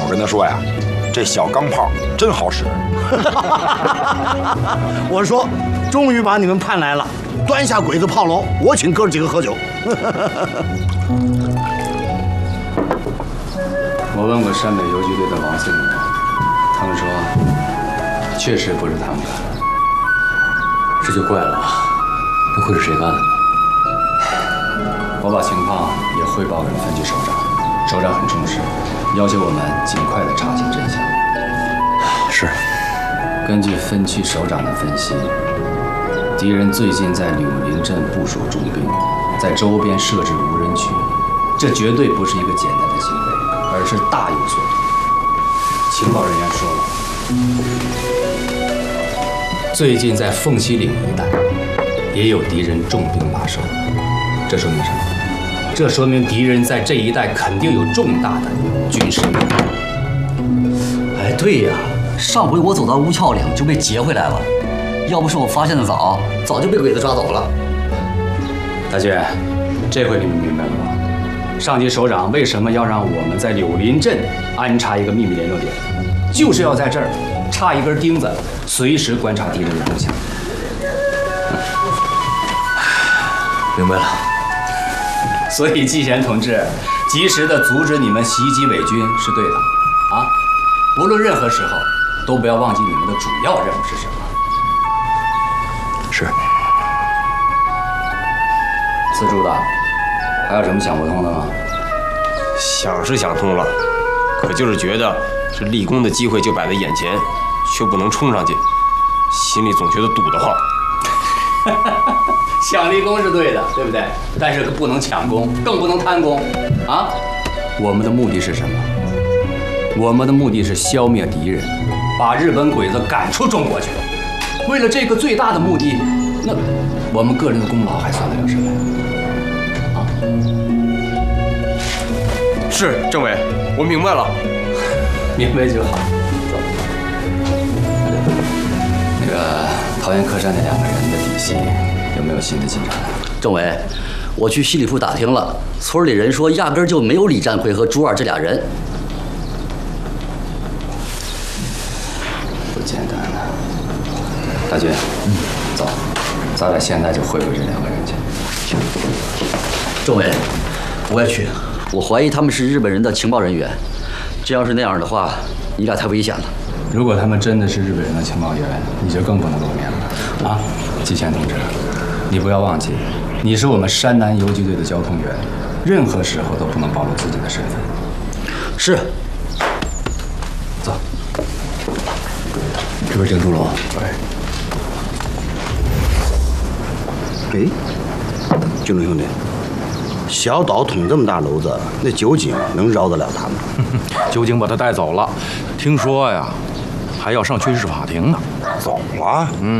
我跟他说呀，这小钢炮真好使。 我说，终于把你们盼来了，端下鬼子炮楼，我请哥几个喝酒。 我问过山北游击队的王司令，他们说确实不是他们干的。这就怪了，那会是谁干的呢？我把情况也汇报给分局首长，首长很重视，要求我们尽快的查清真相。 是。 根据分区首长的分析，敌人最近在柳林镇部署重兵，在周边设置无人区，这绝对不是一个简单的行为，而是大有所图。情报人员说了，最近在凤溪岭一带也有敌人重兵马首，这说明什么？这说明敌人在这一带肯定有重大的军事目标。 哎，对呀，上回我走到乌鞘岭就被劫回来了，要不是我发现的早，早就被鬼子抓走了。 大姐，这回你们明白了吧？上级首长为什么要让我们在柳林镇安插一个秘密联络点，就是要在这儿插一根钉子，随时观察敌人的动向。 明白了。 所以季贤同志及时的阻止你们袭击伪军是对的，啊，无论任何时候都不要忘记你们的主要任务是什么。 是。 四柱子，还有什么想不通的吗？ 想是想通了，可就是觉得这立功的机会就摆在眼前，却不能冲上去，心里总觉得堵得慌。 想立功是对的，对不对？但是不能抢功，更不能贪功，啊！我们的目的是什么？我们的目的是消灭敌人，把日本鬼子赶出中国去。为了这个最大的目的，那我们个人的功劳还算得了什么呀？啊！ 是政委，我明白了。 明白就好。走。那个桃园客栈那2个人的底细有没有新的进展？ 政委，我去西里铺打听了，村里人说压根儿就没有李占奎和朱二这俩人。 不简单了。大军，走，咱俩现在就会会这2个人去。 政委，我也去。我怀疑他们是日本人的情报人员，这要是那样的话，你俩太危险了。 如果他们真的是日本人的情报员，你就更不能露面了啊！季贤同志，你不要忘记，你是我们山南游击队的交通员，任何时候都不能暴露自己的身份。 是。走。这边郑朱龙。 哎，军龙兄弟，小岛捅这么大篓子，那酒井能饶得了他吗？ 酒井把他带走了，听说呀，还要上军事法庭呢。 走了？